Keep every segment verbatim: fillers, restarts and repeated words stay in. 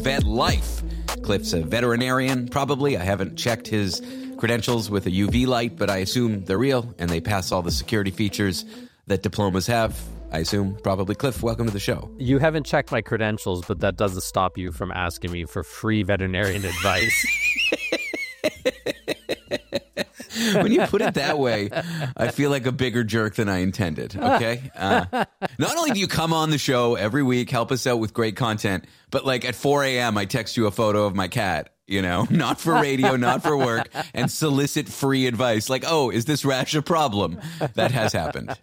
Vet Life. Cliff's a veterinarian, probably. I haven't checked his credentials with a U V light, but I assume they're real and they pass all the security features that diplomas have. I assume, probably. Cliff, welcome to the show. You haven't checked my credentials, but that doesn't stop you from asking me for free veterinarian advice. When you put it that way, I feel like a bigger jerk than I intended, okay? Uh, not only do you come on the show every week, help us out with great content, but like at four a.m. I text you a photo of my cat, you know, not for radio, not for work, and solicit free advice. Like, oh, is this rash a problem? That has happened.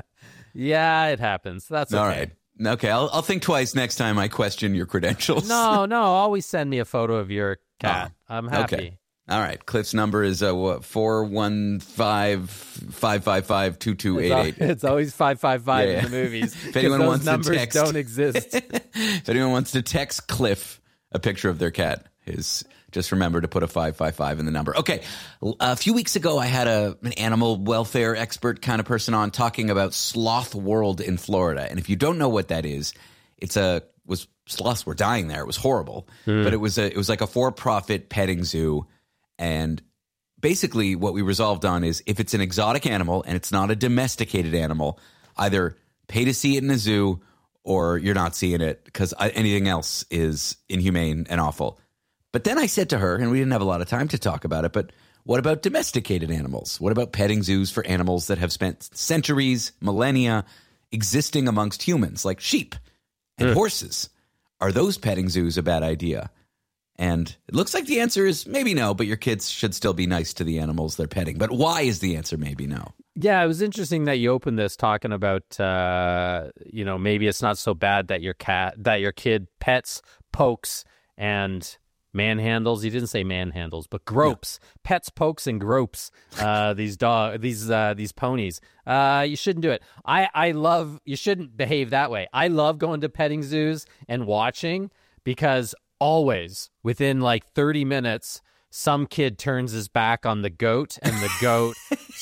Yeah, it happens. That's okay. All right. Okay, I'll, I'll think twice next time I question your credentials. No, no, always send me a photo of your cat. Oh, I'm happy. Okay. All right. Cliff's number is uh, what, four one five, five five five, two two eight eight. It's always five five five yeah, yeah. in the movies. If anyone those wants numbers to text, don't exist. If anyone wants to text Cliff a picture of their cat, his just remember to put a five five five in the number. Okay. A few weeks ago, I had a an animal welfare expert kind of person on talking about Sloth World in Florida. And if you don't know what that is, it's a was sloths were dying there. It was horrible, mm. but it was a it was like a for-profit petting zoo. And basically what we resolved on is if it's an exotic animal and it's not a domesticated animal, either pay to see it in a zoo or you're not seeing it because anything else is inhumane and awful. But then I said to her, and we didn't have a lot of time to talk about it, but what about domesticated animals? What about petting zoos for animals that have spent centuries, millennia existing amongst humans, like sheep and mm. horses? Are those petting zoos a bad idea? And it looks like the answer is maybe no, but your kids should still be nice to the animals they're petting. But why is the answer maybe no? Yeah, it was interesting that you opened this talking about, uh, you know, maybe it's not so bad that your cat, that your kid pets, pokes, and manhandles. You didn't say manhandles, but gropes, yeah. Pets, pokes, and gropes. Uh, these dog, these uh, these ponies. Uh, you shouldn't do it. I I love. You shouldn't behave that way. I love going to petting zoos and watching because. Always, within like thirty minutes, some kid turns his back on the goat and the goat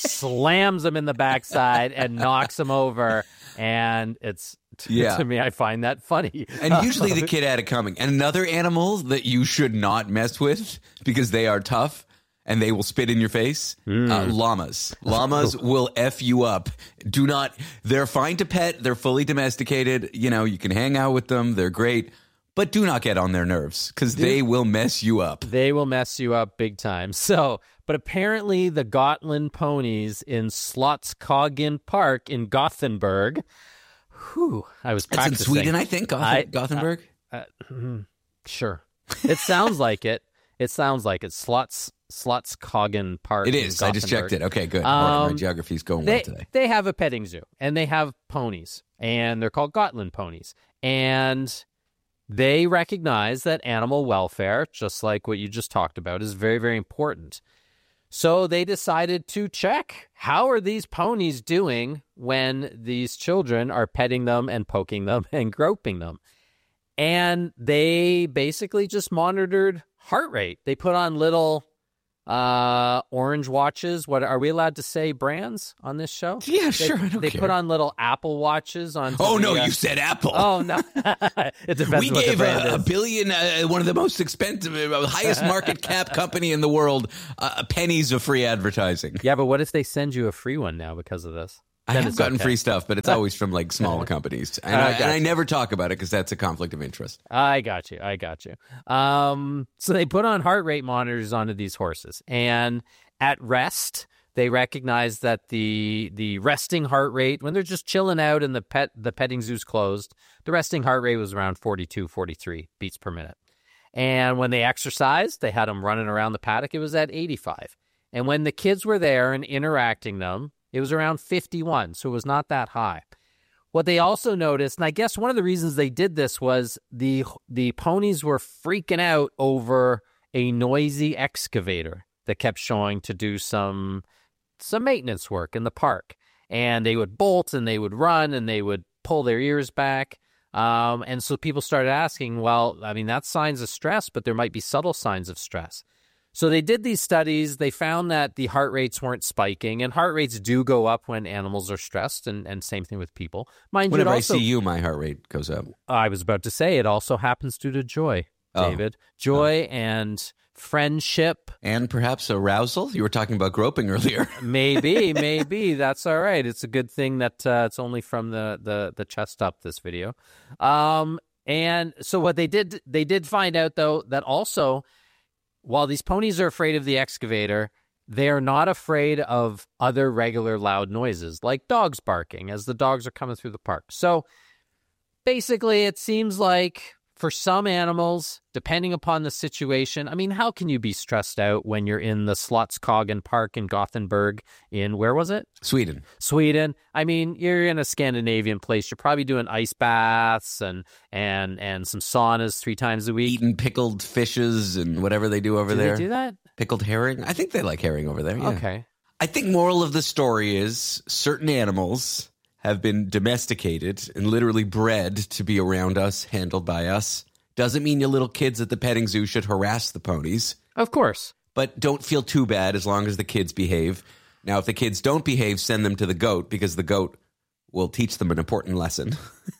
slams him in the backside and knocks him over. And it's, t- yeah. to me, I find that funny. And usually the kid had it coming. And another animal that you should not mess with because they are tough and they will spit in your face, mm. uh, llamas. Llamas will F you up. Do not, they're fine to pet. They're fully domesticated. You know, you can hang out with them. They're great. But do not get on their nerves because they will mess you up. They will mess you up big time. So, but apparently the Gotland ponies in Slottsskogen Park in Gothenburg. Whew, I was practicing. That's in Sweden, I think, Goth- I, Gothenburg. Uh, uh, sure. It sounds like it. It sounds like it. Slots, Slottsskogen Park. It is. I just checked it. Okay, good. Um, my geography's going they, well today. They have a petting zoo, and they have ponies, and they're called Gotland ponies. And they recognize that animal welfare, just like what you just talked about, is very, very important. So they decided to check, how are these ponies doing when these children are petting them and poking them and groping them? And they basically just monitored heart rate. They put on little uh, orange watches. What are we allowed to say brands on this show? Yeah, they, sure. I don't they care. put on little Apple watches on. Oh, no, the, uh, you said Apple. Oh, no. It depends we what gave the brand a, is. a billion, uh, one of the most expensive, uh, highest market cap company in the world, uh, pennies of free advertising. Yeah, but what if they send you a free one now because of this? I Then have it's gotten okay. free stuff, but it's always from like smaller companies. And, I I, got and I you. never talk about it because that's a conflict of interest. I got you. I got you. Um, so they put on heart rate monitors onto these horses. And at rest, they recognize that the the resting heart rate, when they're just chilling out and the pet the petting zoo's closed, the resting heart rate was around forty-two, forty-three beats per minute. And when they exercised, they had them running around the paddock, it was at eighty-five. And when the kids were there and interacting them, it was around fifty-one, so it was not that high. What they also noticed, and I guess one of the reasons they did this was the the ponies were freaking out over a noisy excavator that kept showing to do some some maintenance work in the park. And they would bolt and they would run and they would pull their ears back. Um, and so people started asking, well, I mean, that's signs of stress, but there might be subtle signs of stress. So they did these studies. They found that the heart rates weren't spiking, and heart rates do go up when animals are stressed, and, and same thing with people. Mind Whenever you, also, I see you, my heart rate goes up. I was about to say, it also happens due to joy. David. Oh. Joy oh. and friendship. And perhaps arousal? You were talking about groping earlier. maybe, maybe. That's all right. It's a good thing that uh, it's only from the, the, the chest up, this video. Um, and so what they did, they did find out, though, that also, while these ponies are afraid of the excavator, they are not afraid of other regular loud noises, like dogs barking as the dogs are coming through the park. So basically, it seems like for some animals, depending upon the situation, I mean, how can you be stressed out when you're in the Slottsskogen Park in Gothenburg in, where was it? Sweden. Sweden. I mean, you're in a Scandinavian place. You're probably doing ice baths and and and some saunas three times a week. Eating pickled fishes and whatever they do over do there. Do they do that? Pickled herring? I think they like herring over there, yeah. Okay. I think moral of the story is certain animals have been domesticated and literally bred to be around us, handled by us. Doesn't mean your little kids at the petting zoo should harass the ponies. Of course. But don't feel too bad as long as the kids behave. Now, if the kids don't behave, send them to the goat, because the goat will teach them an important lesson.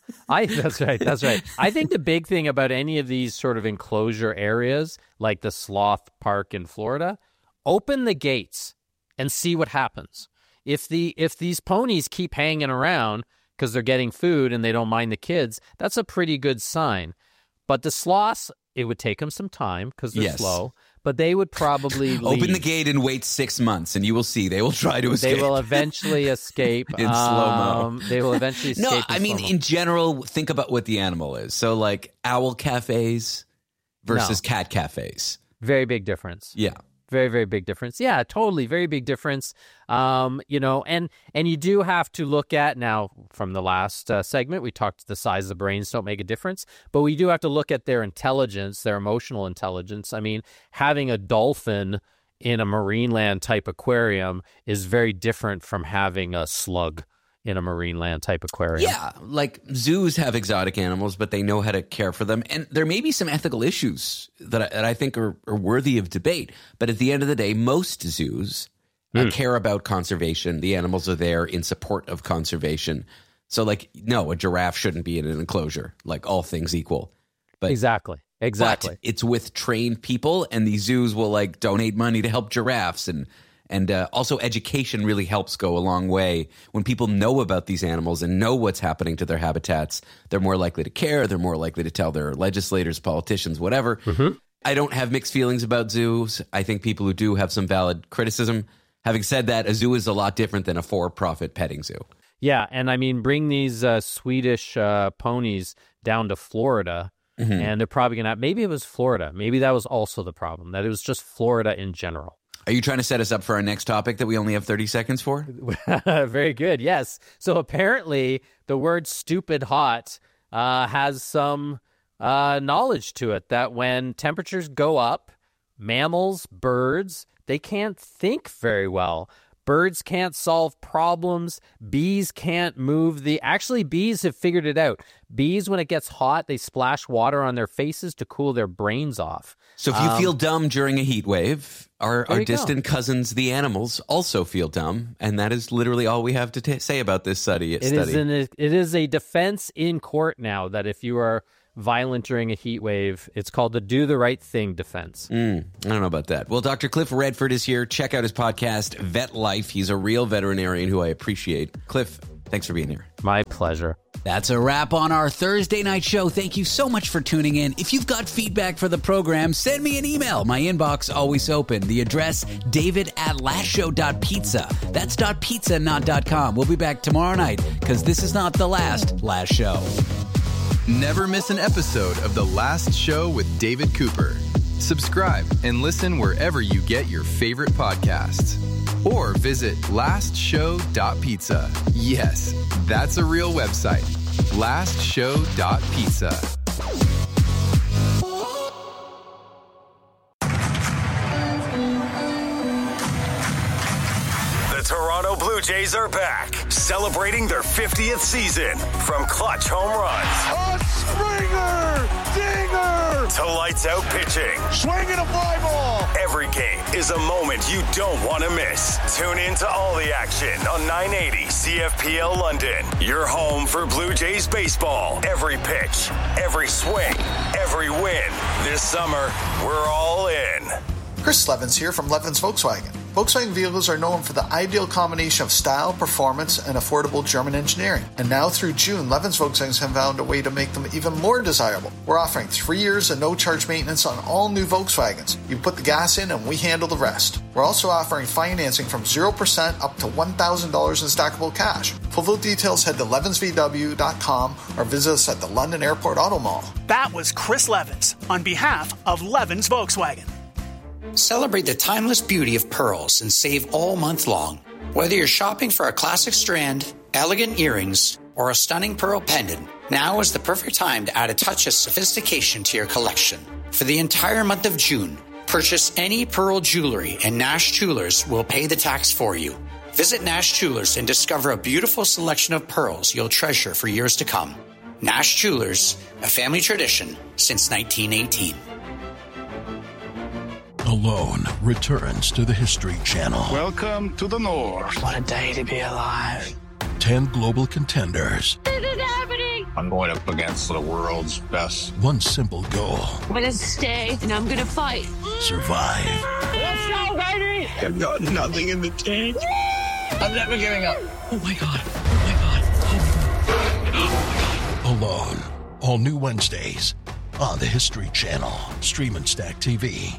I That's right. That's right. I think the big thing about any of these sort of enclosure areas, like the Sloth Park in Florida, open the gates and see what happens. If the if these ponies keep hanging around because they're getting food and they don't mind the kids, that's a pretty good sign. But the sloths, it would take them some time because they're yes. slow. But they would probably leave. Open the gate and wait six months, and you will see they will try to escape. They will eventually escape in um, slow-mo. They will eventually escape. No, in I mean slow-mo. in general, think about what the animal is. So, like owl cafes versus no. cat cafes. Very big difference. Yeah. Very, very big difference. Yeah, totally. Very big difference. Um, you know, and and you do have to look at, now from the last uh, segment, we talked the size of the brains don't make a difference, but we do have to look at their intelligence, their emotional intelligence. I mean, having a dolphin in a Marineland type aquarium is very different from having a slug in a Marineland type aquarium. Yeah, like zoos have exotic animals, but they know how to care for them. And there may be some ethical issues that I, that I think are, are worthy of debate. But at the end of the day, most zoos mm. uh, care about conservation. The animals are there in support of conservation. So, like, no, a giraffe shouldn't be in an enclosure, like all things equal. But Exactly. Exactly. But it's with trained people, and these zoos will, like, donate money to help giraffes. And And uh, also education really helps go a long way. When people know about these animals and know what's happening to their habitats, they're more likely to care. They're more likely to tell their legislators, politicians, whatever. Mm-hmm. I don't have mixed feelings about zoos. I think people who do have some valid criticism. Having said that, a zoo is a lot different than a for-profit petting zoo. Yeah, and I mean, bring these uh, Swedish uh, ponies down to Florida, mm-hmm. and they're probably going to have, maybe it was Florida. Maybe that was also the problem, that it was just Florida in general. Are you trying to set us up for our next topic that we only have thirty seconds for? Very good, yes. So apparently the word stupid hot uh, has some uh, knowledge to it, that when temperatures go up, mammals, birds, they can't think very well. Birds can't solve problems. Bees can't move the... Actually, bees have figured it out. Bees, when it gets hot, they splash water on their faces to cool their brains off. So if you um, feel dumb during a heat wave, our, our distant go. cousins, the animals, also feel dumb. And that is literally all we have to t- say about this study. It is, an, it is a defense in court now that if you are violent during a heat wave, it's called the do the right thing defense. Mm, I don't know about that. Well, Doctor Cliff Redford is here. Check out his podcast, Vet Life. He's a real veterinarian who I appreciate. Cliff, thanks for being here. My pleasure. That's a wrap on our Thursday night show. Thank you so much for tuning in. If you've got feedback for the program, send me an email. My inbox always open. The address, david at lastshow.pizza. That's .pizza, not .com. We'll be back tomorrow night because this is not the last Last Show. Never miss an episode of The Last Show with David Cooper. Subscribe and listen wherever you get your favorite podcasts. Or visit last show dot pizza. Yes, that's a real website. last show dot pizza. The Toronto Blue Jays are back, celebrating their fiftieth season from clutch home runs. A Springer! Dinger! to lights out pitching. Swinging a fly ball. Every game is a moment you don't want to miss. Tune in to all the action on nine eighty C F P L London. Your home for Blue Jays baseball. Every pitch, every swing, every win. This summer, we're all in. Chris Levins here from Levins Volkswagen. Volkswagen vehicles are known for the ideal combination of style, performance, and affordable German engineering. And now through June, Levins Volkswagen have found a way to make them even more desirable. We're offering three years of no-charge maintenance on all new Volkswagens. You put the gas in and we handle the rest. We're also offering financing from zero percent up to one thousand dollars in stackable cash. For full details, head to levins v w dot com or visit us at the London Airport Auto Mall. That was Chris Levins on behalf of Levins Volkswagen. Celebrate the timeless beauty of pearls and save all month long. Whether you're shopping for a classic strand, elegant earrings, or a stunning pearl pendant, now is the perfect time to add a touch of sophistication to your collection. For the entire month of June, purchase any pearl jewelry and Nash Jewelers will pay the tax for you. Visit Nash Jewelers and discover a beautiful selection of pearls you'll treasure for years to come. Nash Jewelers, a family tradition since nineteen eighteen. Alone returns to the History Channel. Welcome to the North. What a day to be alive. Ten global contenders. This is happening. I'm going up against the world's best. One simple goal. I'm going to stay and I'm going to fight. Survive. Let's go, baby. I've got nothing in the tank. I'm never giving up. Oh my God. Oh my God. Oh my God. Alone. All new Wednesdays on the History Channel. Stream and Stack T V.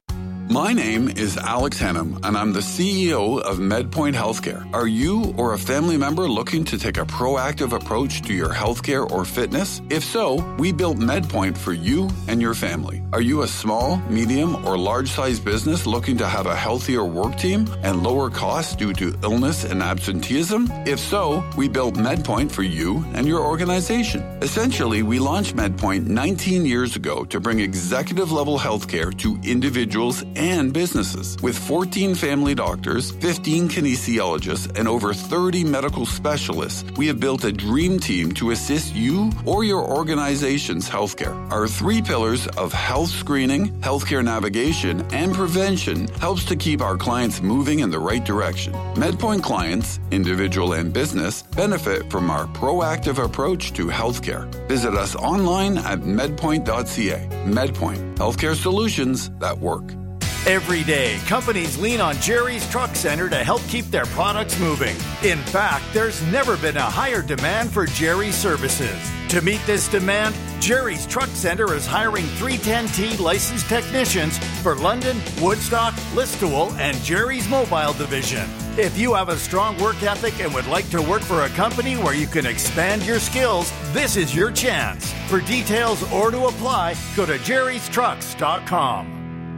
My name is Alex Hannum, and I'm the C E O of MedPoint Healthcare. Are you or a family member looking to take a proactive approach to your healthcare or fitness? If so, we built MedPoint for you and your family. Are you a small, medium, or large-sized business looking to have a healthier work team and lower costs due to illness and absenteeism? If so, we built MedPoint for you and your organization. Essentially, we launched MedPoint nineteen years ago to bring executive-level healthcare to individuals and businesses. With fourteen family doctors, fifteen kinesiologists, and over thirty medical specialists, we have built a dream team to assist you or your organization's healthcare. Our three pillars of health screening, healthcare navigation, and prevention helps to keep our clients moving in the right direction. MedPoint clients, individual and business, benefit from our proactive approach to healthcare. Visit us online at medpoint dot c a. MedPoint, healthcare solutions that work. Every day, companies lean on Jerry's Truck Center to help keep their products moving. In fact, there's never been a higher demand for Jerry's services. To meet this demand, Jerry's Truck Center is hiring three ten T licensed technicians for London, Woodstock, Listowel, and Jerry's Mobile Division. If you have a strong work ethic and would like to work for a company where you can expand your skills, this is your chance. For details or to apply, go to jerrys trucks dot com.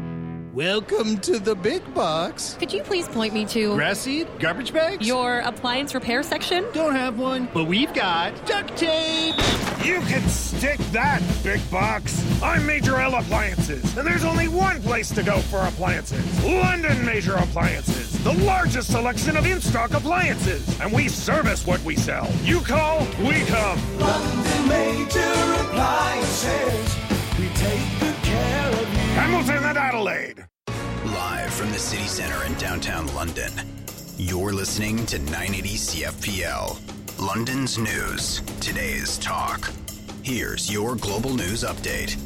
Welcome to the big box. Could you please point me to grass seed, garbage bags, your appliance repair section? Don't have one, but we've got duct tape. You can stick that, big box. I'm Major L Appliances, and there's only one place to go for appliances. London Major Appliances, the largest selection of in-stock appliances, and we service what we sell. You call, we come. London Major Appliances, we take good care of you. Hamilton and Adelaide. Live from the city center in downtown London, you're listening to nine eighty C F P L, London's news, today's talk. Here's your global news update.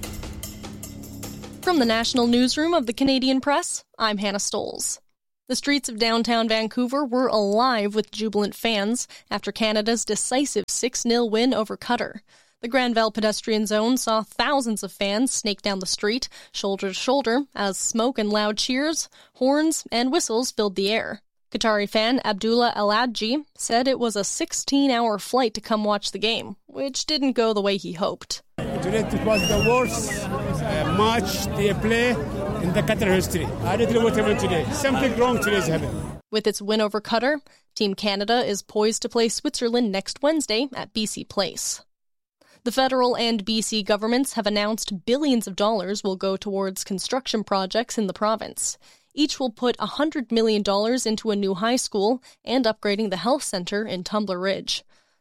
From the National Newsroom of the Canadian Press, I'm Hannah Stoles. The streets of downtown Vancouver were alive with jubilant fans after Canada's decisive six nil win over Qatar. The Granville pedestrian zone saw thousands of fans snake down the street, shoulder to shoulder, as smoke and loud cheers, horns, and whistles filled the air. Qatari fan Abdullah Al-Adji said it was a sixteen-hour flight to come watch the game, which didn't go the way he hoped. Today it was the worst uh, match they play in the Qatar history. I don't know what happened today. Something wrong today is happening. With its win over Qatar, Team Canada is poised to play Switzerland next Wednesday at B C Place. The federal and B C governments have announced billions of dollars will go towards construction projects in the province. Each will put one hundred million dollars into a new high school and upgrading the health center in Tumbler Ridge.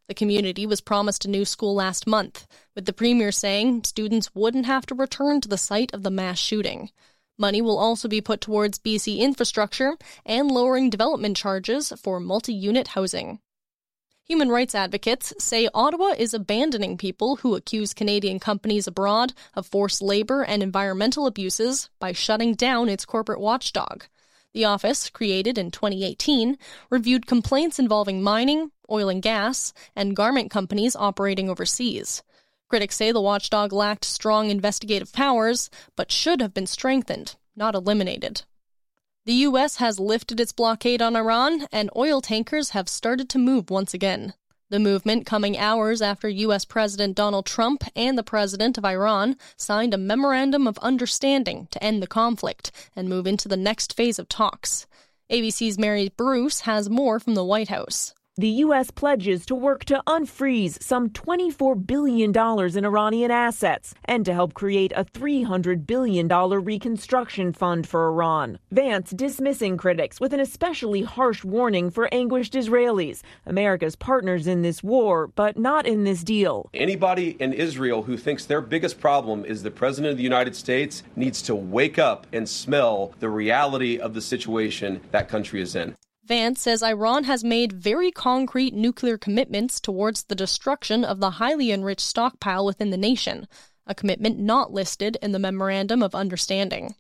The community was promised a new school last month, with the premier saying students wouldn't have to return to the site of the mass shooting. Money will also be put towards B C infrastructure and lowering development charges for multi-unit housing. Human rights advocates say Ottawa is abandoning people who accuse Canadian companies abroad of forced labor and environmental abuses by shutting down its corporate watchdog. The office, created in twenty eighteen, reviewed complaints involving mining, oil and gas, and garment companies operating overseas. Critics say the watchdog lacked strong investigative powers, but should have been strengthened, not eliminated. The U S has lifted its blockade on Iran, and oil tankers have started to move once again. The movement coming hours after U S President Donald Trump and the President of Iran signed a memorandum of understanding to end the conflict and move into the next phase of talks. A B C's Mary Bruce has more from the White House. The U S pledges to work to unfreeze some twenty-four billion dollars in Iranian assets and to help create a three hundred billion dollars reconstruction fund for Iran. Vance dismissing critics with an especially harsh warning for anguished Israelis, America's partners in this war, but not in this deal. Anybody in Israel who thinks their biggest problem is the President of the United States needs to wake up and smell the reality of the situation that country is in. Vance says Iran has made very concrete nuclear commitments towards the destruction of the highly enriched stockpile within the nation, a commitment not listed in the Memorandum of Understanding.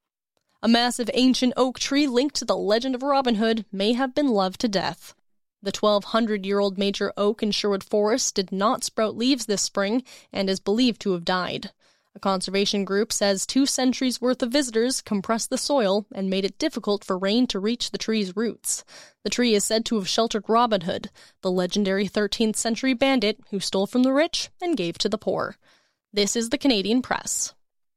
A massive ancient oak tree linked to the legend of Robin Hood may have been loved to death. The twelve hundred year old major oak in Sherwood Forest did not sprout leaves this spring and is believed to have died. A conservation group says two centuries' worth of visitors compressed the soil and made it difficult for rain to reach the tree's roots. The tree is said to have sheltered Robin Hood, the legendary thirteenth century bandit who stole from the rich and gave to the poor. This is the Canadian Press.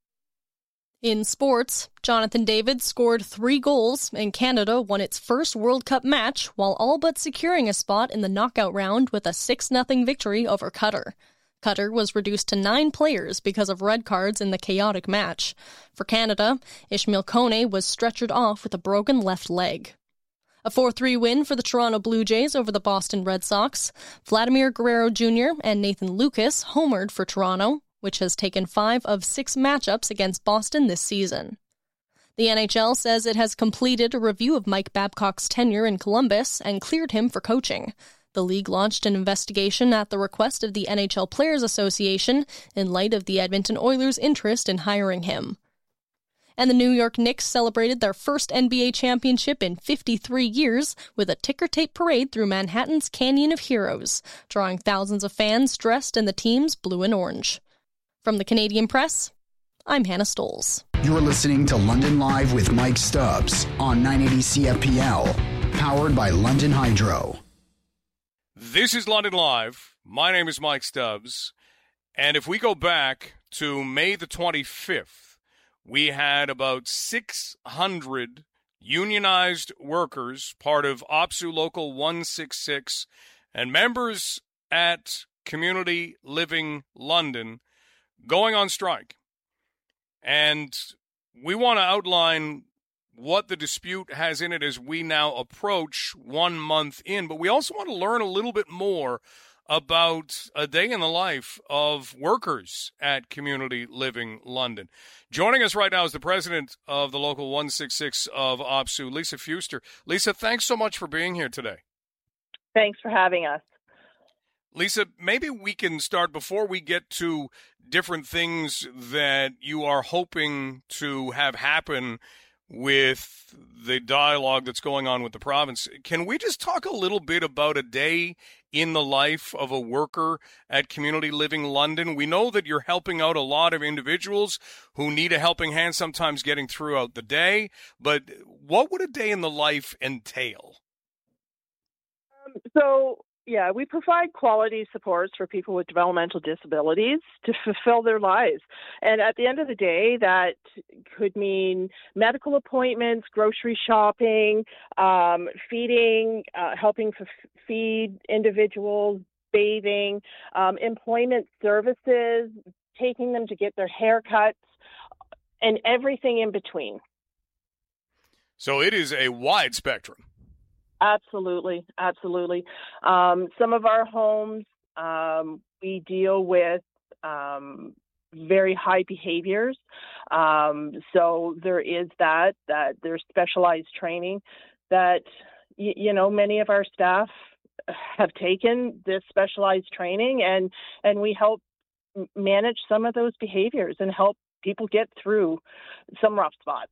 In sports, Jonathan David scored three goals and Canada won its first World Cup match while all but securing a spot in the knockout round with a six nothing victory over Qatar. Qatar was reduced to nine players because of red cards in the chaotic match. For Canada, Ishmael Kone was stretchered off with a broken left leg. A four three win for the Toronto Blue Jays over the Boston Red Sox. Vladimir Guerrero Junior and Nathan Lucas homered for Toronto, which has taken five of six matchups against Boston this season. The N H L says it has completed a review of Mike Babcock's tenure in Columbus and cleared him for coaching. The league launched an investigation at the request of the N H L Players Association in light of the Edmonton Oilers' interest in hiring him. And the New York Knicks celebrated their first N B A championship in fifty-three years with a ticker tape parade through Manhattan's Canyon of Heroes, drawing thousands of fans dressed in the team's blue and orange. From the Canadian Press, I'm Hannah Stoles. You're listening to London Live with Mike Stubbs on nine eighty C F P L, powered by London Hydro. This is London Live. My name is Mike Stubbs. And if we go back to May the twenty-fifth, we had about six hundred unionized workers, part of OPSEU Local one sixty-six, and members at Community Living London going on strike. And we want to outline what the dispute has in it as we now approach one month in. But we also want to learn a little bit more about a day in the life of workers at Community Living London. Joining us right now is the president of the Local one sixty-six of OPSEU, Lisa Fuster. Lisa, thanks so much for being here today. Thanks for having us. Lisa, maybe we can start before we get to different things that you are hoping to have happen with the dialogue that's going on with the province. Can we just talk a little bit about a day in the life of a worker at Community Living London? We know that you're helping out a lot of individuals who need a helping hand, sometimes getting throughout the day, but what would a day in the life entail? Um, so, yeah, we provide quality supports for people with developmental disabilities to fulfill their lives. And at the end of the day, that could mean medical appointments, grocery shopping, um, feeding, uh, helping f- feed individuals, bathing, um, employment services, taking them to get their haircuts, and everything in between. So it is a wide spectrum. Absolutely, absolutely. Um, some of our homes, um, we deal with um, very high behaviors. Um, so there is that, that there's specialized training that, y- you know, many of our staff have taken this specialized training, and, and we help manage some of those behaviors and help people get through some rough spots.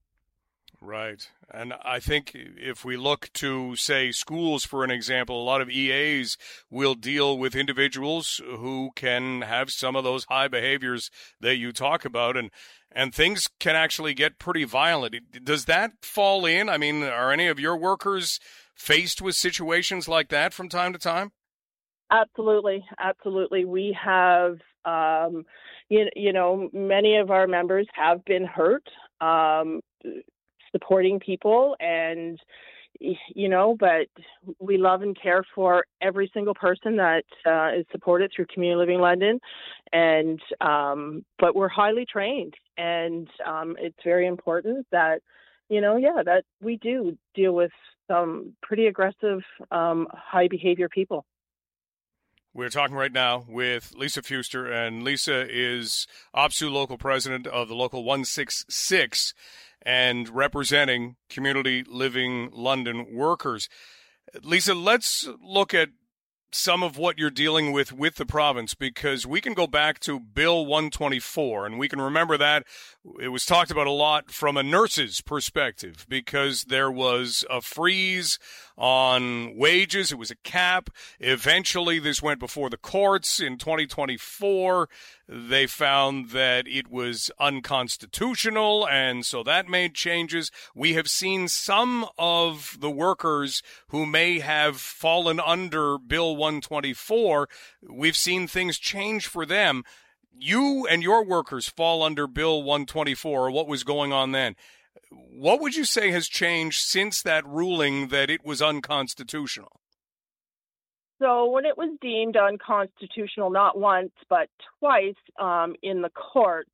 Right. And I think if we look to, say, schools, for an example, a lot of E As will deal with individuals who can have some of those high behaviors that you talk about, and, and things can actually get pretty violent. Does that fall in? I mean, are any of your workers faced with situations like that from time to time? Absolutely. Absolutely. We have, um, you, you know, many of our members have been hurt. Um, supporting people, and you know, but we love and care for every single person that uh, is supported through Community Living London, and um, but we're highly trained, and um, it's very important that, you know, yeah, that we do deal with some pretty aggressive, um, high behavior people. We're talking right now with Lisa Fuster, and Lisa is O P S U local president of the local one sixty-six and representing Community Living London workers. Lisa, let's look at some of what you're dealing with with the province, because we can go back to Bill one twenty-four, and we can remember that it was talked about a lot from a nurse's perspective, because there was a freeze on wages. It was a cap. Eventually, this went before the courts in twenty twenty-four. They found that it was unconstitutional, and so that made changes. We have seen some of the workers who may have fallen under Bill one twenty-four. We've seen things change for them. You and your workers fall under Bill one twenty-four, or what was going on then. What would you say has changed since that ruling that it was unconstitutional? So when it was deemed unconstitutional, not once, but twice um, in the courts,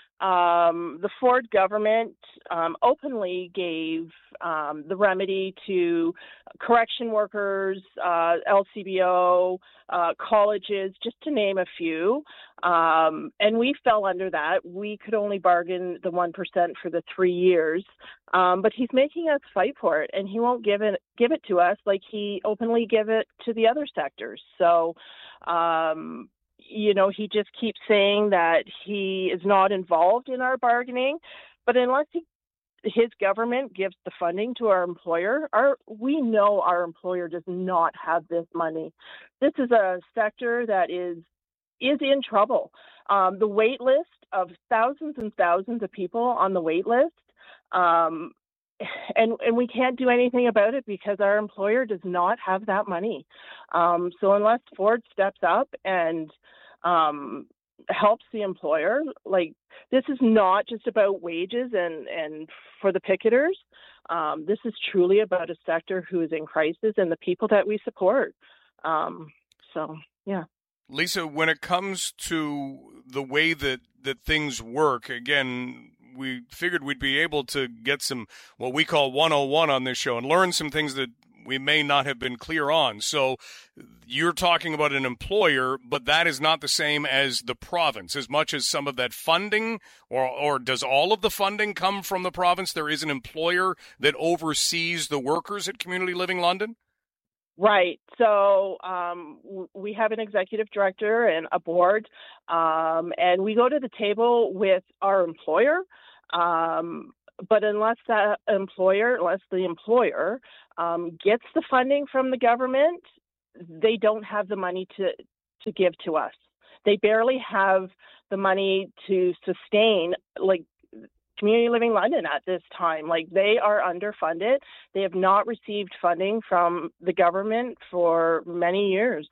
um, the Ford government um, openly gave um, the remedy to correction workers, uh, L C B O, uh, colleges, just to name a few. Um, and we fell under that. We could only bargain the one percent for the three years. Um, but he's making us fight for it, and he won't give it, give it to us like he openly gave it to the other sectors. So, um, you know, he just keeps saying that he is not involved in our bargaining, but unless he, his government gives the funding to our employer, our, we know our employer does not have this money. This is a sector that is is in trouble. Um, the wait list of thousands and thousands of people on the wait list, um, and, and we can't do anything about it because our employer does not have that money. Um, so unless Ford steps up and um, helps the employer, like, this is not just about wages and, and for the picketers. Um, this is truly about a sector who is in crisis and the people that we support. Um, so, yeah. Lisa, when it comes to the way that, that things work, again, we figured we'd be able to get some what we call one oh one on this show and learn some things that we may not have been clear on. So you're talking about an employer, but that is not the same as the province, as much as some of that funding, or, or does all of the funding come from the province? There is an employer that oversees the workers at Community Living London? Right. So um, w- we have an executive director and a board, um, and we go to the table with our employer. Um, but unless that employer, unless the employer um, gets the funding from the government, they don't have the money to, to give to us. They barely have the money to sustain, like, Community Living London at this time. Like, they are underfunded. They have not received funding from the government for many years.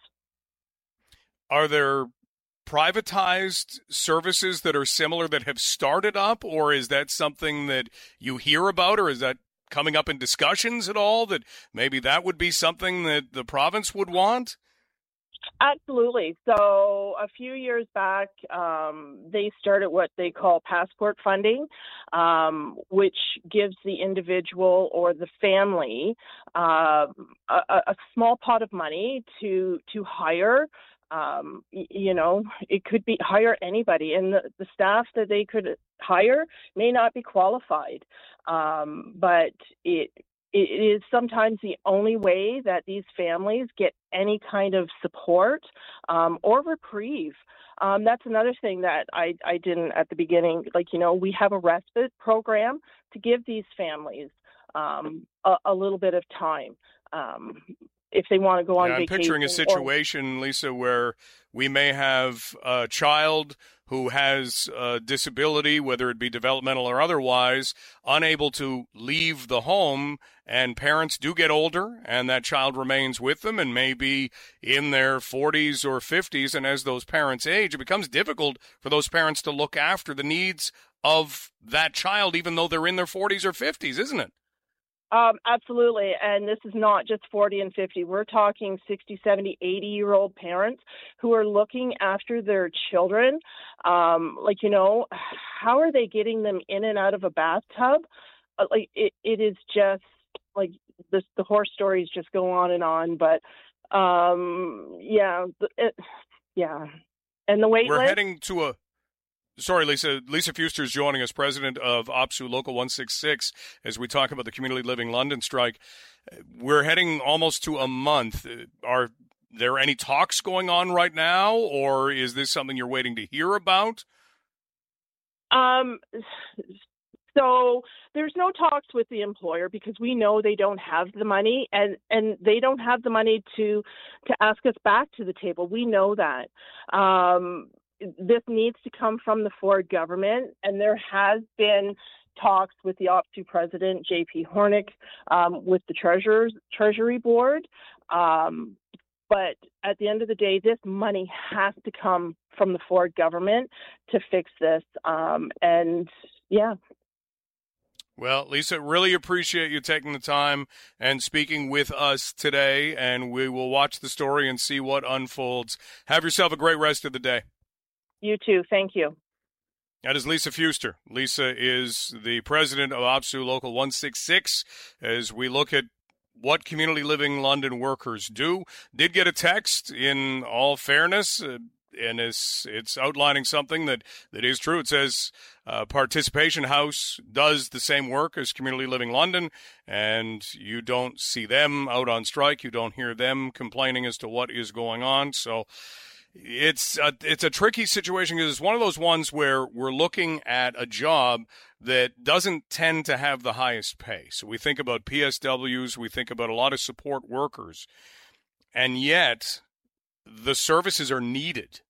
Are there privatized services that are similar that have started up, or is that something that you hear about, or is that coming up in discussions at all, that maybe that would be something that the province would want? Absolutely. So a few years back, um, they started what they call passport funding, um, which gives the individual or the family uh, a, a small pot of money to to hire. Um, you know, it could be hire anybody, and the, the staff that they could hire may not be qualified, um, but it. It is sometimes the only way that these families get any kind of support um, or reprieve. Um, that's another thing that I, I didn't at the beginning. Like, you know, we have a respite program to give these families um, a, a little bit of time um, if they want to go on yeah, I'm vacation. I'm picturing a situation, or- Lisa, where we may have a child who has a disability, whether it be developmental or otherwise, unable to leave the home, and parents do get older, and that child remains with them and may be in their forties or fifties, and as those parents age, it becomes difficult for those parents to look after the needs of that child, even though they're in their forties or fifties, isn't it? Um, absolutely. And this is not just forty and fifty. We're talking sixty, seventy, eighty-year-old parents who are looking after their children. Um, like, you know, how are they getting them in and out of a bathtub? Uh, like, it, it is just, like, this, the horror stories just go on and on. But, um, yeah, it, yeah. And the wait We're list, heading to a... Sorry, Lisa. Lisa Fuster is joining us, president of O P S U Local one sixty-six, as we talk about the Community Living London strike. We're heading almost to a month. Are there any talks going on right now, or is this something you're waiting to hear about? Um, so there's no talks with the employer because we know they don't have the money, and, and they don't have the money to to ask us back to the table. We know that. Um, This needs to come from the Ford government, and there has been talks with the O P S U president, J P Hornick, um, with the Treasurer's, Treasury Board. Um, but at the end of the day, this money has to come from the Ford government to fix this. Um, and, yeah. Well, Lisa, really appreciate you taking the time and speaking with us today, and we will watch the story and see what unfolds. Have yourself a great rest of the day. You too. Thank you. That is Lisa Fuster. Lisa is the president of O P S U Local one sixty-six. As we look at what Community Living London workers do, did get a text in all fairness, uh, and it's, it's outlining something that, that is true. It says uh, Participation House does the same work as Community Living London, and you don't see them out on strike. You don't hear them complaining as to what is going on. So It's a, it's a tricky situation because it's one of those ones where we're looking at a job that doesn't tend to have the highest pay. So we think about P S Ws, we think about a lot of support workers, and yet the services are needed.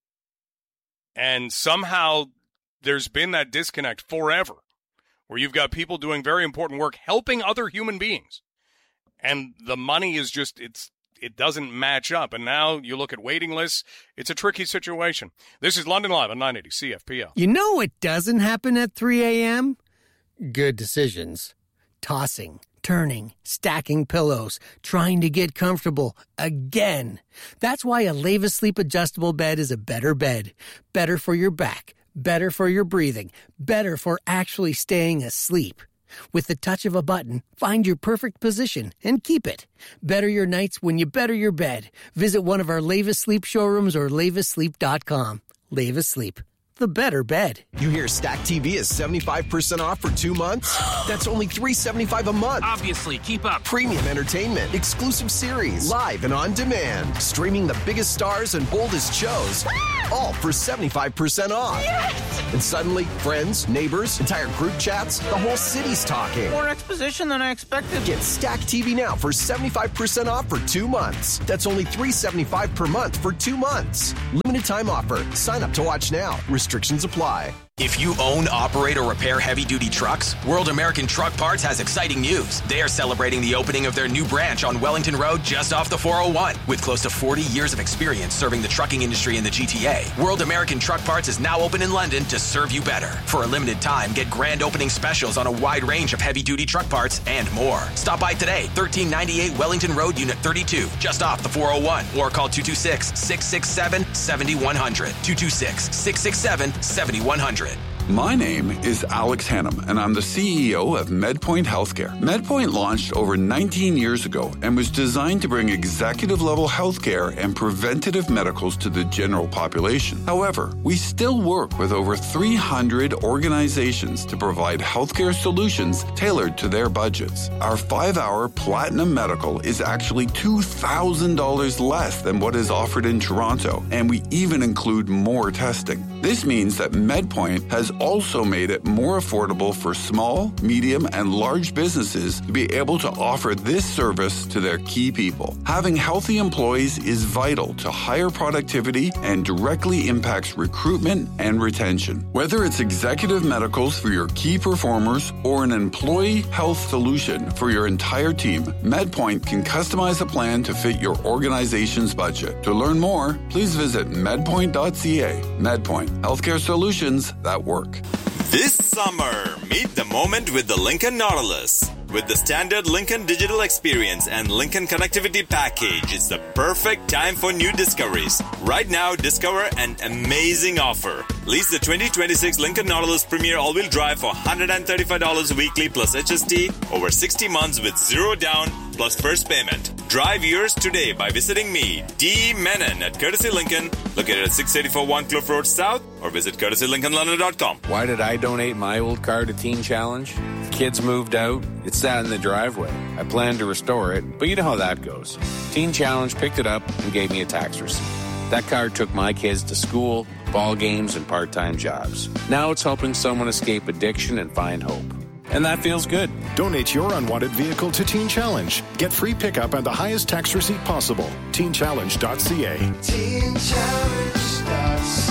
And somehow there's been that disconnect forever where you've got people doing very important work, helping other human beings. And the money is just, it's, it doesn't match up. And now you look at waiting lists, it's a tricky situation. This is London Live on nine eighty C F P L. You know what doesn't happen at three a.m.? Good decisions. Tossing, turning, stacking pillows, trying to get comfortable again. That's why a Leva Sleep adjustable bed is a better bed. Better for your back, better for your breathing, better for actually staying asleep. With the touch of a button, find your perfect position and keep it. Better your nights when you better your bed. Visit one of our Leva Sleep showrooms or leva sleep dot com. Leva Sleep, the better bed. You hear Stack T V is seventy-five percent off for two months? That's only three dollars and seventy-five cents a month. Obviously, keep up. Premium entertainment, exclusive series, live and on demand. Streaming the biggest stars and boldest shows, all for seventy-five percent off. Yes! And suddenly, friends, neighbors, entire group chats, the whole city's talking. More exposition than I expected. Get Stack T V now for seventy-five percent off for two months. That's only three dollars and seventy-five cents per month for two months. Limited time offer. Sign up to watch now. Restrictions apply. If you own, operate, or repair heavy-duty trucks, World American Truck Parts has exciting news. They are celebrating the opening of their new branch on Wellington Road just off the four oh one. With close to forty years of experience serving the trucking industry in the G T A, World American Truck Parts is now open in London to serve you better. For a limited time, get grand opening specials on a wide range of heavy-duty truck parts and more. Stop by today, thirteen ninety-eight Wellington Road, Unit thirty-two, just off the four oh one, or call two two six, six six seven, seven one zero zero, two two six, six six seven, seven one zero zero. My name is Alex Hannum, and I'm the C E O of MedPoint Healthcare. MedPoint launched over nineteen years ago and was designed to bring executive-level healthcare and preventative medicals to the general population. However, we still work with over three hundred organizations to provide healthcare solutions tailored to their budgets. Our five-hour Platinum Medical is actually two thousand dollars less than what is offered in Toronto, and we even include more testing. This means that MedPoint has also made it more affordable for small, medium, and large businesses to be able to offer this service to their key people. Having healthy employees is vital to higher productivity and directly impacts recruitment and retention. Whether it's executive medicals for your key performers or an employee health solution for your entire team, MedPoint can customize a plan to fit your organization's budget. To learn more, please visit medpoint dot c a. MedPoint, healthcare solutions that work. This summer, meet the moment with the Lincoln Nautilus. With the standard Lincoln Digital Experience and Lincoln Connectivity Package, it's the perfect time for new discoveries. Right now, discover an amazing offer. Lease the twenty twenty-six Lincoln Nautilus Premier All-Wheel Drive for one hundred thirty-five dollars weekly plus H S T over sixty months with zero down plus first payment. Drive yours today by visiting me, D. Menon, at Courtesy Lincoln, located at six eighty-four One Cliff Road South, or visit courtesy lincoln london dot com. Why did I donate my old car to Teen Challenge? Kids moved out. It sat in the driveway. I planned to restore it, but you know how that goes. Teen Challenge picked it up and gave me a tax receipt. That car took my kids to school, ball games, and part-time jobs. Now it's helping someone escape addiction and find hope. And that feels good. Donate your unwanted vehicle to Teen Challenge. Get free pickup and the highest tax receipt possible. teen challenge dot c a. teen challenge dot c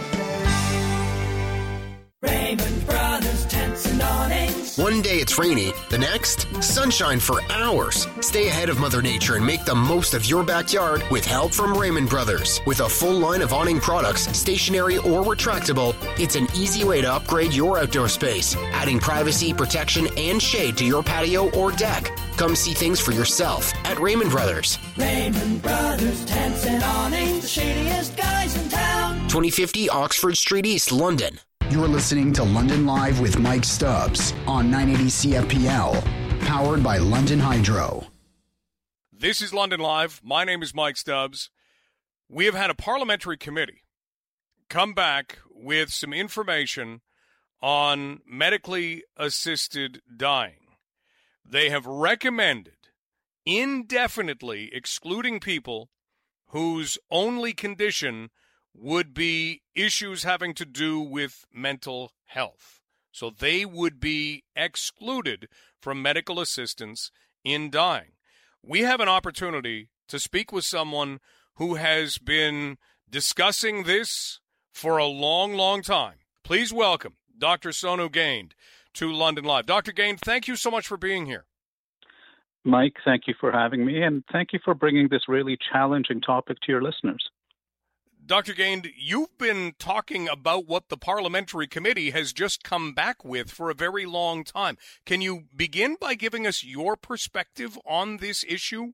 a. Raymond Brothers Tents and Awnings. One day it's rainy, the next, sunshine for hours. Stay ahead of Mother Nature and make the most of your backyard with help from Raymond Brothers. With a full line of awning products, stationary or retractable, it's an easy way to upgrade your outdoor space, adding privacy, protection, and shade to your patio or deck. Come see things for yourself at Raymond Brothers. Raymond Brothers Tents and Awnings, the shadiest guys in town. twenty fifty Oxford Street East, London. You're listening to London Live with Mike Stubbs on nine eighty C F P L, powered by London Hydro. This is London Live. My name is Mike Stubbs. We have had a parliamentary committee come back with some information on medically assisted dying. They have recommended indefinitely excluding people whose only condition would be issues having to do with mental health. So they would be excluded from medical assistance in dying. We have an opportunity to speak with someone who has been discussing this for a long, long time. Please welcome Doctor Sonu Gained to London Live. Doctor Gained, thank you so much for being here. Mike, thank you for having me, and thank you for bringing this really challenging topic to your listeners. Doctor Gained, you've been talking about what the parliamentary committee has just come back with for a very long time. Can you begin by giving us your perspective on this issue?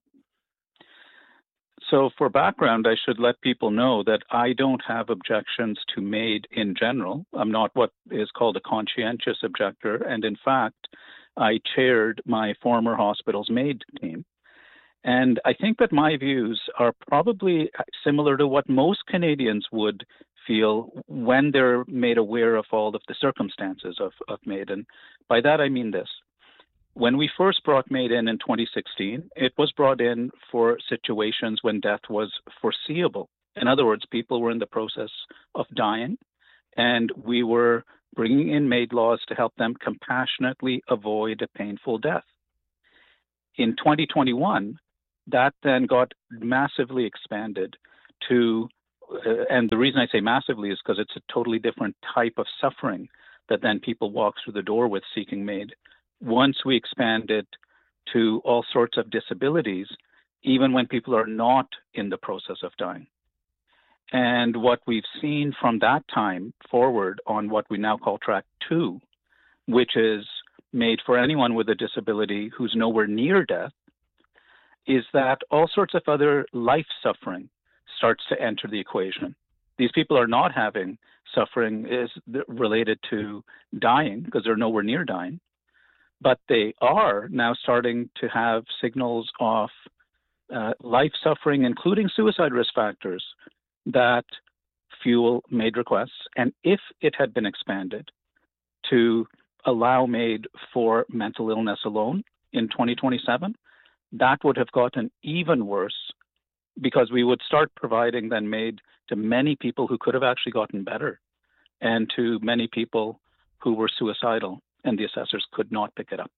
So for background, I should let people know that I don't have objections to MAID in general. I'm not what is called a conscientious objector. And in fact, I chaired my former hospital's MAID team. And I think that my views are probably similar to what most Canadians would feel when they're made aware of all of the circumstances of, of MAID. And by that, I mean this. When we first brought MAID in in twenty sixteen, it was brought in for situations when death was foreseeable. In other words, people were in the process of dying, and we were bringing in MAID laws to help them compassionately avoid a painful death. In twenty twenty-one, that then got massively expanded to uh, and the reason I say massively is because it's a totally different type of suffering that then people walk through the door with seeking MAID. Once we expand it to all sorts of disabilities, even when people are not in the process of dying. And what we've seen from that time forward on what we now call track two, which is MAID for anyone with a disability who's nowhere near death, is that all sorts of other life suffering starts to enter the equation. These people are not having suffering is related to dying because they're nowhere near dying, but they are now starting to have signals of uh, life suffering, including suicide risk factors, that fuel MAID requests. And if it had been expanded to allow MAID for mental illness alone in twenty twenty-seven, that would have gotten even worse because we would start providing then MAID to many people who could have actually gotten better and to many people who were suicidal, and the assessors could not pick it up.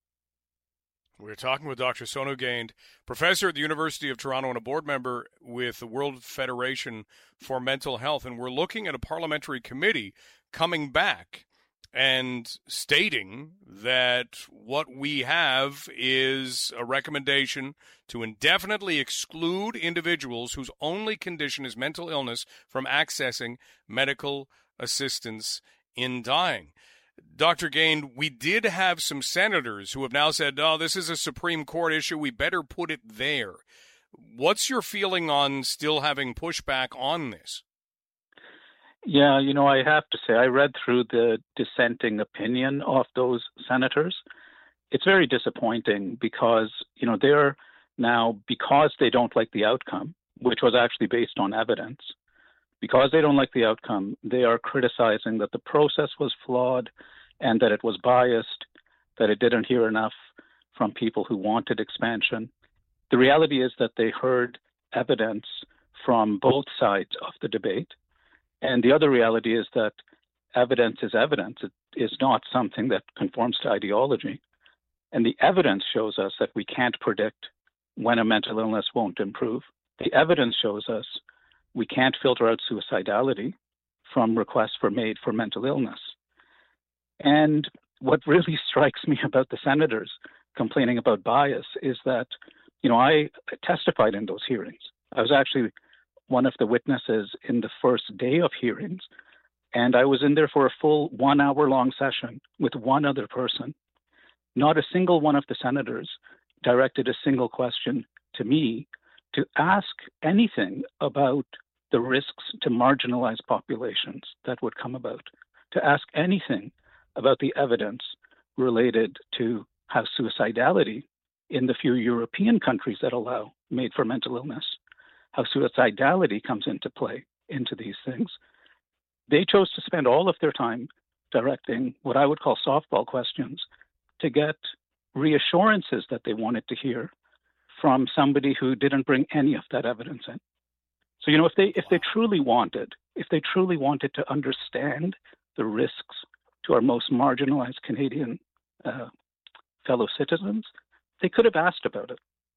We're talking with Doctor Sonu Gained, professor at the University of Toronto and a board member with the World Federation for Mental Health, and we're looking at a parliamentary committee coming back and stating that what we have is a recommendation to indefinitely exclude individuals whose only condition is mental illness from accessing medical assistance in dying. Doctor Gained, we did have some senators who have now said, oh, this is a Supreme Court issue, we better put it there. What's your feeling on still having pushback on this? Yeah, you know, I have to say, I read through the dissenting opinion of those senators. It's very disappointing because, you know, they're now, because they don't like the outcome, which was actually based on evidence, because they don't like the outcome, they are criticizing that the process was flawed and that it was biased, that it didn't hear enough from people who wanted expansion. The reality is that they heard evidence from both sides of the debate. And the other reality is that evidence is evidence. It is not something that conforms to ideology. And the evidence shows us that we can't predict when a mental illness won't improve. The evidence shows us we can't filter out suicidality from requests for MAID for mental illness. And what really strikes me about the senators complaining about bias is that, you know, I testified in those hearings. I was actually one of the witnesses in the first day of hearings, and I was in there for a full one hour long session with one other person. Not a single one of the senators directed a single question to me to ask anything about the risks to marginalized populations that would come about, to ask anything about the evidence related to how suicidality in the few European countries that allow MAID for mental illness, how suicidality comes into play into these things. They chose to spend all of their time directing what I would call softball questions to get reassurances that they wanted to hear from somebody who didn't bring any of that evidence in. So, you know, if they if they truly wanted, if they truly wanted to understand the risks to our most marginalized Canadian uh, fellow citizens, they could have asked about it.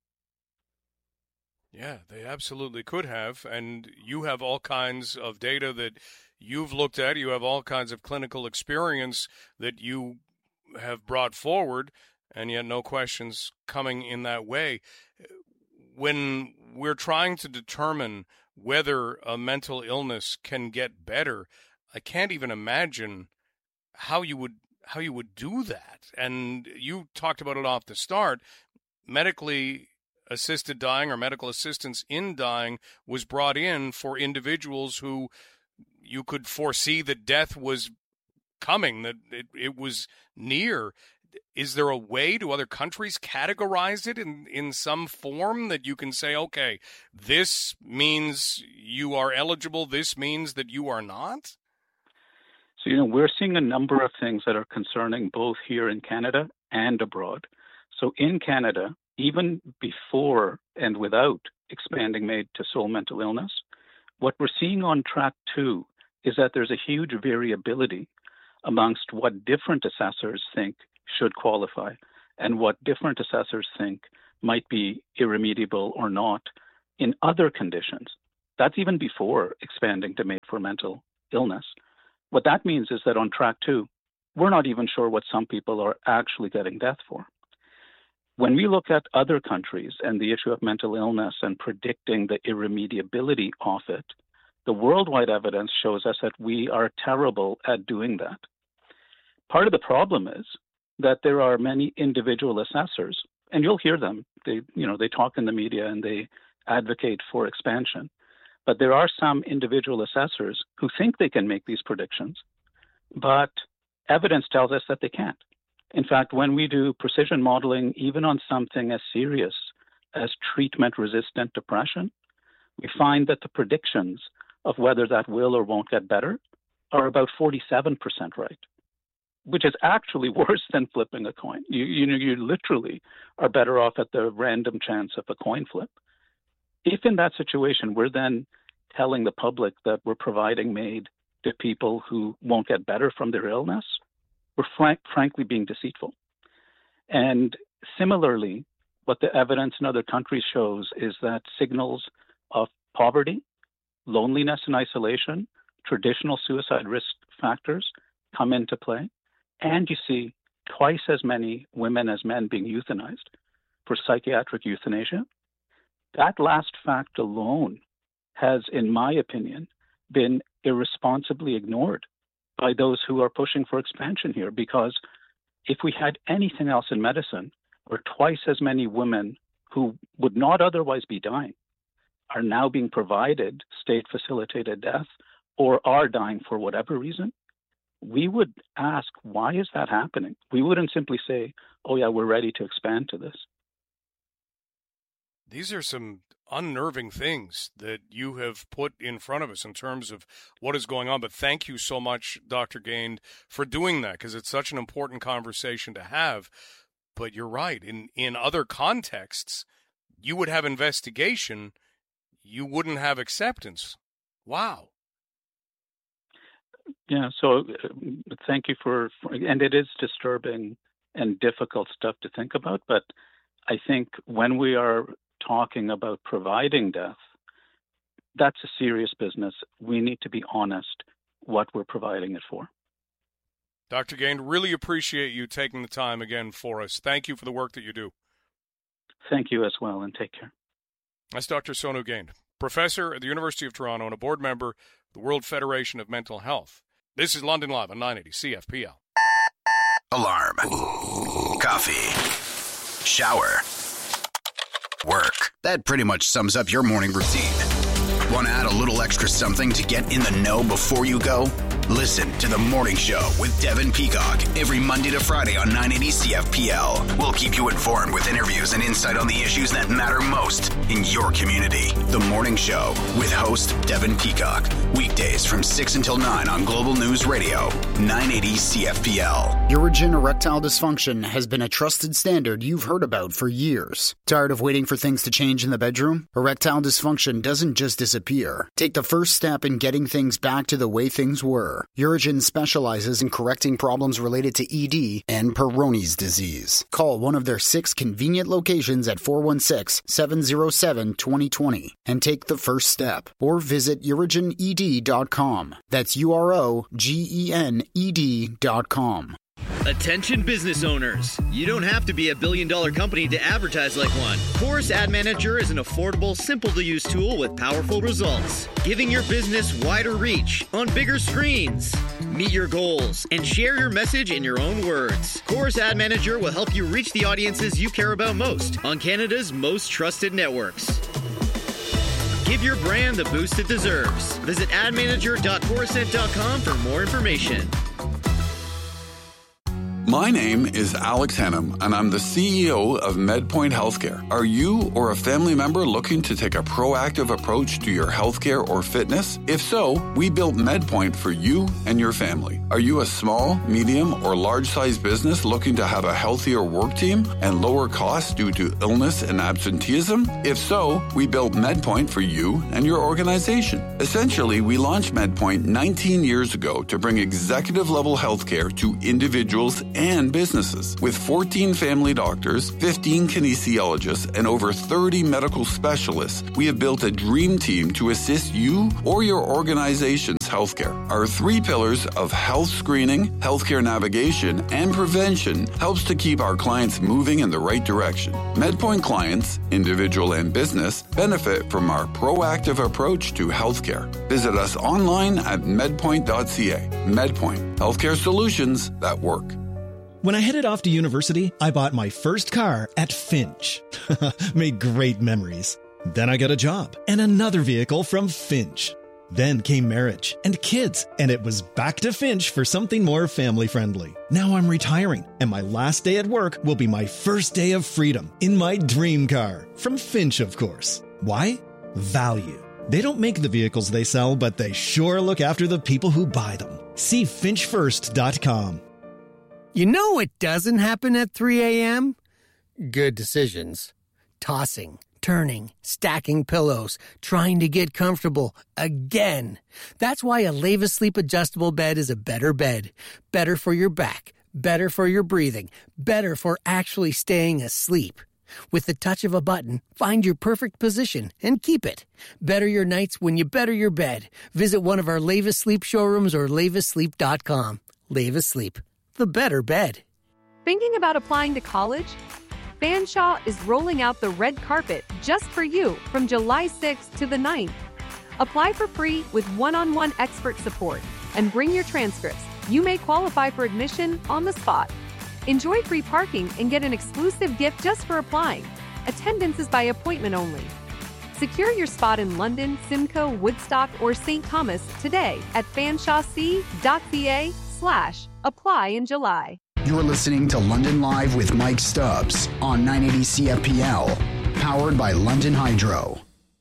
Yeah, they absolutely could have. And you have all kinds of data that you've looked at. You have all kinds of clinical experience that you have brought forward, and yet no questions coming in that way. When we're trying to determine whether a mental illness can get better, I can't even imagine how you would how you would do that. And you talked about it off the start. Medically assisted dying or medical assistance in dying was brought in for individuals who you could foresee that death was coming, that it, it was near. Is there a way, do other countries categorize it in, in some form that you can say, okay, this means you are eligible, this means that you are not? So, you know, we're seeing a number of things that are concerning both here in Canada and abroad. So in Canada, even before and without expanding MAID to sole mental illness, what we're seeing on track two is that there's a huge variability amongst what different assessors think should qualify and what different assessors think might be irremediable or not in other conditions. That's even before expanding to MAID for mental illness. What that means is that on track two, we're not even sure what some people are actually getting death for. When we look at other countries and the issue of mental illness and predicting the irremediability of it, the worldwide evidence shows us that we are terrible at doing that. Part of the problem is that there are many individual assessors, and you'll hear them. They, you know, they talk in the media and they advocate for expansion. But there are some individual assessors who think they can make these predictions, but evidence tells us that they can't. In fact, when we do precision modeling, even on something as serious as treatment-resistant depression, we find that the predictions of whether that will or won't get better are about forty-seven percent right, which is actually worse than flipping a coin. You, you know, you literally are better off at the random chance of a coin flip. If in that situation, we're then telling the public that we're providing MAID to people who won't get better from their illness, we're frank, frankly being deceitful. And similarly, what the evidence in other countries shows is that signals of poverty, loneliness and isolation, traditional suicide risk factors come into play. And you see twice as many women as men being euthanized for psychiatric euthanasia. That last fact alone has, in my opinion, been irresponsibly ignored by those who are pushing for expansion here, because if we had anything else in medicine where twice as many women who would not otherwise be dying are now being provided state-facilitated death or are dying for whatever reason, we would ask, why is that happening? We wouldn't simply say, oh yeah, we're ready to expand to this. These are some unnerving things that you have put in front of us in terms of what is going on. But thank you so much, Doctor Gane, for doing that, because it's such an important conversation to have. But you're right. In, in other contexts, you would have investigation. You wouldn't have acceptance. Wow. Yeah, so uh, thank you for, for, and it is disturbing and difficult stuff to think about. But I think when we are talking about providing death, that's a serious business. We need to be honest what we're providing it for. Doctor Gane, really appreciate you taking the time again for us. Thank you for the work that you do. Thank you as well, and take care. That's Doctor Sonu Gane, professor at the University of Toronto and a board member of the World Federation of Mental Health. This is London Live on nine eighty C F P L. Alarm. Coffee. Shower. Work. That pretty much sums up your morning routine. Want to add a little extra something to get in the know before you go? Listen to The Morning Show with Devin Peacock every Monday to Friday on nine eighty C F P L. We'll keep you informed with interviews and insight on the issues that matter most in your community. The Morning Show with host Devin Peacock. Weekdays from six until nine on Global News Radio, nine eighty C F P L. Urogyn erectile dysfunction has been a trusted standard you've heard about for years. Tired of waiting for things to change in the bedroom? Erectile dysfunction doesn't just disappear. Take the first step in getting things back to the way things were. Urogyn specializes in correcting problems related to E D and Peyronie's disease. Call one of their six convenient locations at four one six, seven zero seven, two zero two zero and take the first step. Or visit urogyn e d dot com. That's U R O G E N E D dot com. Attention business owners. You don't have to be a billion dollar company to advertise like one. Chorus Ad Manager is an affordable, simple to use tool with powerful results, giving your business wider reach on bigger screens. Meet your goals and share your message in your own words. Chorus Ad Manager will help you reach the audiences you care about most on Canada's most trusted networks. Give your brand the boost it deserves. Visit ad manager dot corusent dot com for more information. My name is Alex Hennam, and I'm the C E O of MedPoint Healthcare. Are you or a family member looking to take a proactive approach to your healthcare or fitness? If so, we built MedPoint for you and your family. Are you a small, medium, or large-sized business looking to have a healthier work team and lower costs due to illness and absenteeism? If so, we built MedPoint for you and your organization. Essentially, we launched MedPoint nineteen years ago to bring executive-level healthcare to individuals and and businesses. With fourteen family doctors, fifteen kinesiologists, and over thirty medical specialists, we have built a dream team to assist you or your organization's healthcare. Our three pillars of health screening, healthcare navigation, and prevention helps to keep our clients moving in the right direction. MedPoint clients, individual and business, benefit from our proactive approach to healthcare. Visit us online at medpoint dot c a. MedPoint, healthcare solutions that work. When I headed off to university, I bought my first car at Finch. Made great memories. Then I got a job and another vehicle from Finch. Then came marriage and kids, and it was back to Finch for something more family-friendly. Now I'm retiring, and my last day at work will be my first day of freedom in my dream car. From Finch, of course. Why? Value. They don't make the vehicles they sell, but they sure look after the people who buy them. See finch first dot com. You know what doesn't happen at three a.m.? Good decisions. Tossing, turning, stacking pillows, trying to get comfortable again. That's why a Leva Sleep adjustable bed is a better bed. Better for your back, better for your breathing, better for actually staying asleep. With the touch of a button, find your perfect position and keep it. Better your nights when you better your bed. Visit one of our Leva Sleep showrooms or leva sleep dot com. Leva Sleep, the better bed. Thinking about applying to college? Fanshawe is rolling out the red carpet just for you from July sixth to the ninth. Apply for free with one-on-one expert support and bring your transcripts. You may qualify for admission on the spot. Enjoy free parking and get an exclusive gift just for applying. Attendance is by appointment only. Secure your spot in London, Simcoe, Woodstock, or Saint Thomas today at fanshawec dot c a slash apply in July. You're listening to London Live with Mike Stubbs on nine eighty C F P L, powered by London Hydro.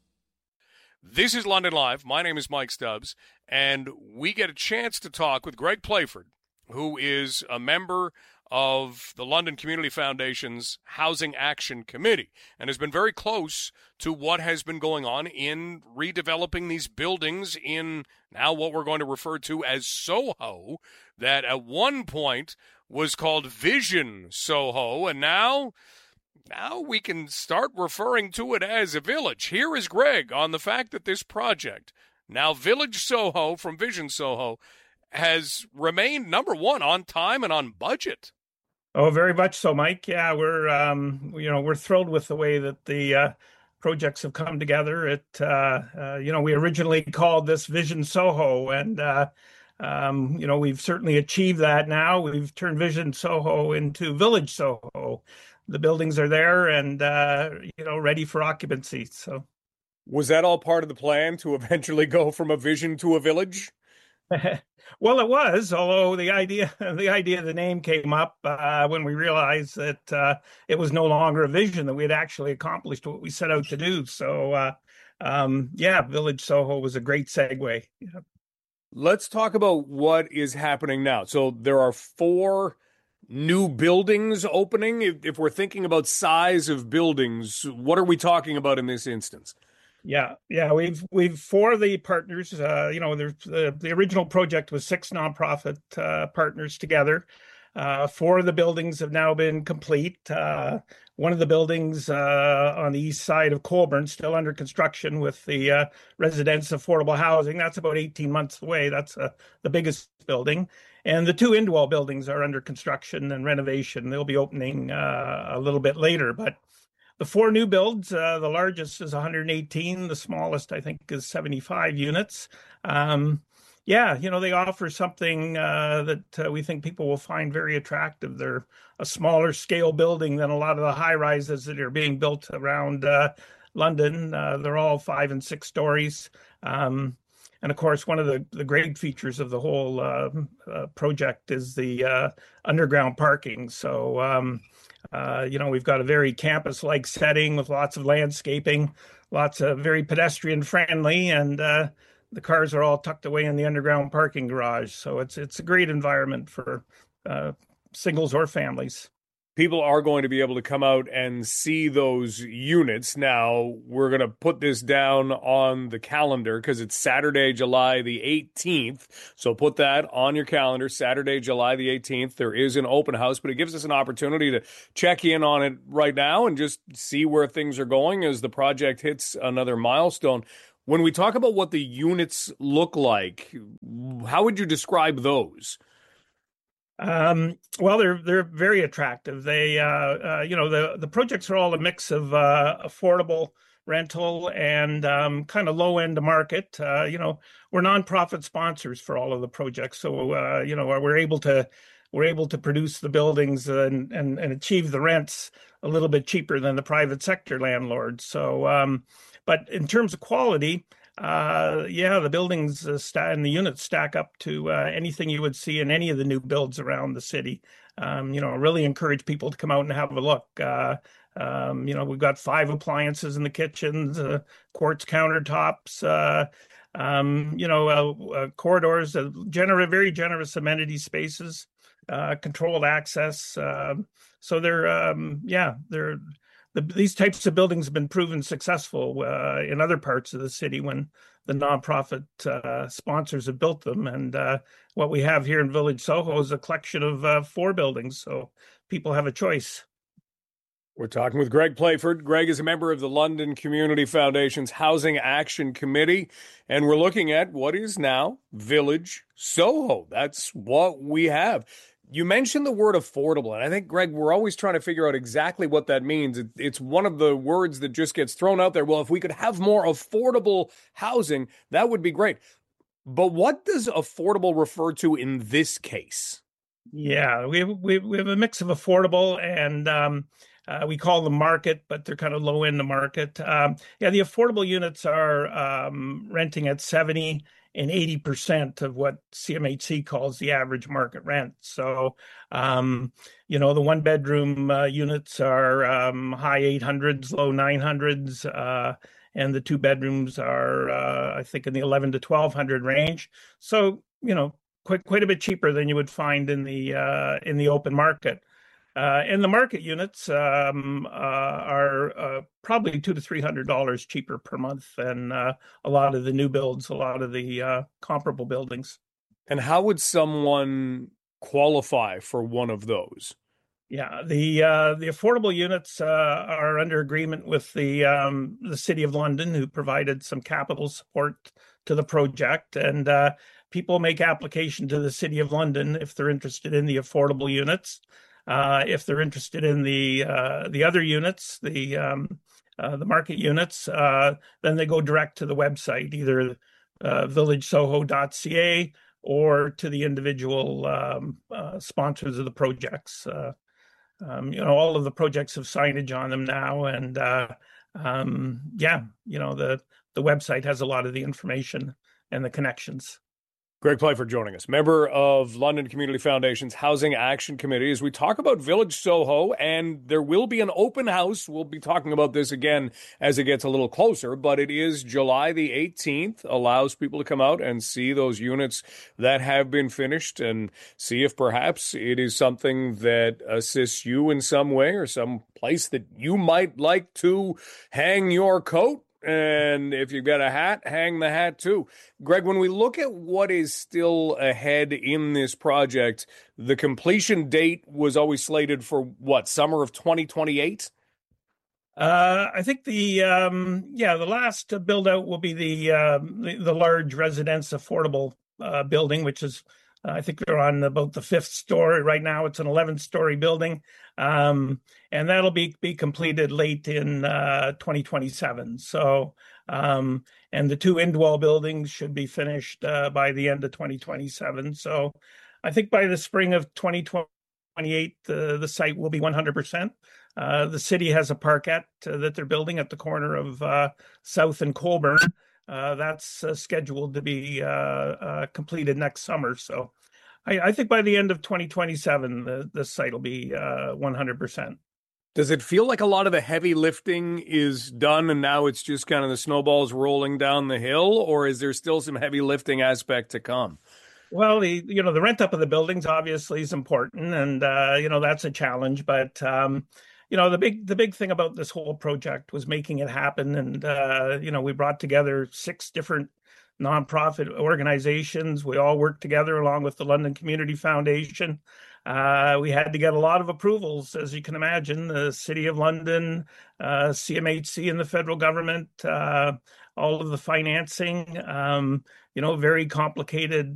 This is London Live. My name is Mike Stubbs, and we get a chance to talk with Greg Playford, who is a member of the London Community Foundation's Housing Action Committee and has been very close to what has been going on in redeveloping these buildings in now what we're going to refer to as Soho, that at one point was called Vision Soho, and now, now we can start referring to it as a village. Here is Greg on the fact that this project, now Village Soho from Vision Soho, has remained number one on time and on budget. Oh, very much so, Mike. Yeah, we're um, you know we're thrilled with the way that the uh, projects have come together. It uh, uh, you know we originally called this Vision Soho, and uh, um, you know we've certainly achieved that. Now we've turned Vision Soho into Village Soho. The buildings are there and uh, you know ready for occupancy. So, was that all part of the plan to eventually go from a vision to a village? Well, it was, although the idea the idea of the name came up uh, when we realized that uh, it was no longer a vision, that we had actually accomplished what we set out to do. So, uh, um, yeah, Village Soho was a great segue. Yeah. Let's talk about what is happening now. So there are four new buildings opening. If, if we're thinking about size of buildings, what are we talking about in this instance? Yeah, yeah, we've we've four of the partners. Uh, you know, there's uh, the original project was six nonprofit uh, partners together. Uh, four of the buildings have now been complete. Uh, one of the buildings uh, on the east side of Colborne still under construction with the uh, residence affordable housing. That's about eighteen months away. That's uh, the biggest building. And the two Indwell buildings are under construction and renovation. They'll be opening uh, a little bit later, but the four new builds, uh, the largest is one hundred eighteen. The smallest, I think, is seventy-five units. Um, yeah, you know, they offer something uh, that uh, we think people will find very attractive. They're a smaller scale building than a lot of the high rises that are being built around uh, London. Uh, they're all five and six stories. Um, and of course, one of the, the great features of the whole uh, uh, project is the uh, underground parking. So, um, Uh, you know, we've got a very campus-like setting with lots of landscaping, lots of very pedestrian-friendly, and uh, the cars are all tucked away in the underground parking garage. So it's it's a great environment for uh, singles or families. people are going to be able to come out and see those units. Now, we're going to put this down on the calendar because it's Saturday, July the eighteenth. So put that on your calendar, Saturday, July the eighteenth. There is an open house, but it gives us an opportunity to check in on it right now and just see where things are going as the project hits another milestone. When we talk about what the units look like, how would you describe those? Um, well, they're they're very attractive. They, uh, uh, you know, the the projects are all a mix of uh, affordable rental and um, kind of low end market. Uh, you know, we're nonprofit sponsors for all of the projects, so uh, you know we're able to we're able to produce the buildings and and, and achieve the rents a little bit cheaper than the private sector landlords. So, um, but in terms of quality. Uh, yeah, the buildings uh, sta- and the units stack up to uh, anything you would see in any of the new builds around the city. Um, you know, I really encourage people to come out and have a look. Uh, um, you know, we've got five appliances in the kitchens, uh, quartz countertops, uh, um, you know, uh, uh, corridors, uh, gener- very generous amenity spaces, uh, controlled access. Uh, so they're, um, yeah, they're. The, these types of buildings have been proven successful uh, in other parts of the city when the nonprofit uh, sponsors have built them. And uh, what we have here in Village Soho is a collection of uh, four buildings, so people have a choice. We're talking with Greg Playford. Greg is a member of the London Community Foundation's Housing Action Committee, and we're looking at what is now Village Soho. That's what we have. You mentioned the word affordable, and I think, Greg, we're always trying to figure out exactly what that means. It, it's one of the words that just gets thrown out there. Well, if we could have more affordable housing, that would be great. But what does affordable refer to in this case? Yeah, we have, we, we have a mix of affordable and um, uh, we call them market, but they're kind of low in the market. Um, yeah, the affordable units are um, renting at seventy and eighty percent of what C M H C calls the average market rent. So, um, you know, the one bedroom uh, units are um, high eight hundreds, low nine hundreds, uh, and the two bedrooms are, uh, I think, in the eleven to twelve hundred range. So, you know, quite quite a bit cheaper than you would find in the uh, in the open market. Uh, and the market units um, uh, are uh, probably two to three hundred dollars cheaper per month than uh, a lot of the new builds, a lot of the uh, comparable buildings. And how would someone qualify for one of those? Yeah, the uh, the affordable units uh, are under agreement with the um, the City of London, who provided some capital support to the project, and uh, people make application to the City of London if they're interested in the affordable units. Uh, if they're interested in the uh, the other units, the um, uh, the market units, uh, then they go direct to the website, either uh, village soho dot c a or to the individual um, uh, sponsors of the projects. Uh, um, you know, all of the projects have signage on them now, and uh, um, yeah, you know, the the website has a lot of the information and the connections. Greg Playford joining us, member of London Community Foundation's Housing Action Committee, as we talk about Village Soho, and there will be an open house. We'll be talking about this again as it gets a little closer, but it is July the eighteenth, allows people to come out and see those units that have been finished and see if perhaps it is something that assists you in some way or some place that you might like to hang your coat. And if you've got a hat, hang the hat too. Greg, when we look at what is still ahead in this project, the completion date was always slated for what, summer of twenty twenty-eight? Uh, I think the, um, yeah, the last build out will be the, uh, the, the large residence affordable uh, building, which is, uh, I think they're on about the fifth story right now. It's an eleven story building. Um, and that'll be, be completed late in uh, twenty twenty-seven. So, um, and the two Indwell buildings should be finished uh, by the end of twenty twenty-seven. So I think by the spring of twenty twenty-eight, the, the site will be one hundred percent. Uh, the city has a parkette uh, that they're building at the corner of uh, South and Colburn. Uh, that's uh, scheduled to be uh, uh, completed next summer. So I, I think by the end of twenty twenty-seven, the, the site will be uh, one hundred percent. Does it feel like a lot of the heavy lifting is done and now it's just kind of the snowballs rolling down the hill, or is there still some heavy lifting aspect to come? Well, the you know the rent up of the buildings obviously is important, and uh, you know that's a challenge. But um, you know the big the big thing about this whole project was making it happen, and uh, you know we brought together six different nonprofit organizations. We all worked together along with the London Community Foundation. Uh, we had to get a lot of approvals, as you can imagine. The City of London, uh, C M H C, and the federal government. Uh, all of the financing. Um, you know, very complicated